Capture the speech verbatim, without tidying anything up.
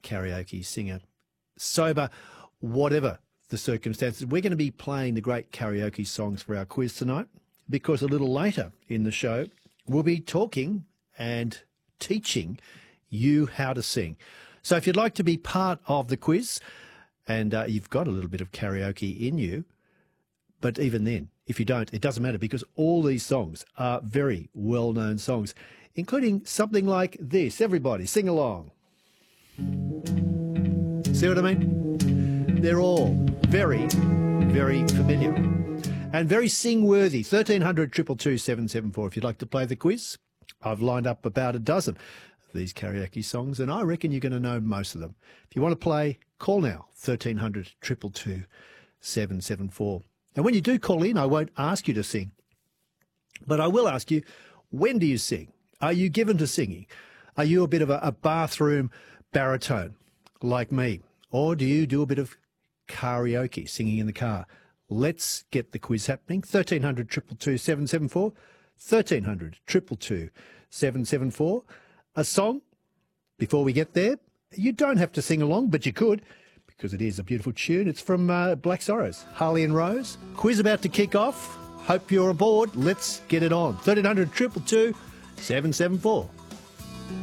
karaoke singer, sober, whatever the circumstances. We're going to be playing the great karaoke songs for our quiz tonight, because a little later in the show, we'll be talking and teaching you how to sing. So if you'd like to be part of the quiz, and uh, you've got a little bit of karaoke in you, but even then, if you don't, it doesn't matter, because all these songs are very well-known songs, including something like this. Everybody, sing along. See what I mean? They're all very, very familiar and very sing-worthy. thirteen hundred, two two two, seven seven four if you'd like to play the quiz. I've lined up about a dozen of these karaoke songs, and I reckon you're going to know most of them. If you want to play, call now, thirteen hundred, two two two, seven seven four. And when you do call in, I won't ask you to sing, but I will ask you, when do you sing? Are you given to singing? Are you a bit of a, a bathroom baritone like me? Or do you do a bit of karaoke, singing in the car? Let's get the quiz happening. thirteen hundred, two two two, seven seven four. thirteen hundred, two two two, seven seven four. A song, before we get there, you don't have to sing along, but you could, because it is a beautiful tune. It's from uh, Black Sorrows, Harley and Rose. Quiz about to kick off. Hope you're aboard. Let's get it on. thirteen hundred, two two two, seven seven four.